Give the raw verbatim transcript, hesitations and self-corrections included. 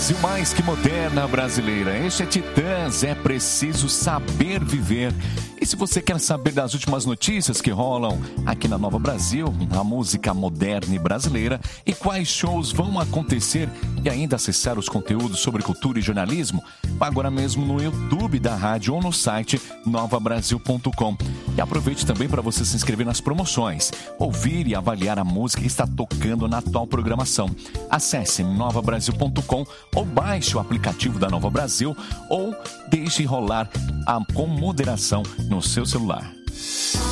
Brasil mais que moderna brasileira. Este é Titãs, é preciso saber viver. E se você quer saber das últimas notícias que rolam aqui na Nova Brasil, a música moderna e brasileira, e quais shows vão acontecer, e ainda acessar os conteúdos sobre cultura e jornalismo, vá agora mesmo no YouTube da rádio ou no site nova brasil ponto com. E aproveite também para você se inscrever nas promoções, ouvir e avaliar a música que está tocando na atual programação. Acesse nova brasil ponto com ou baixe o aplicativo da Nova Brasil ou deixe rolar a, com moderação no seu celular.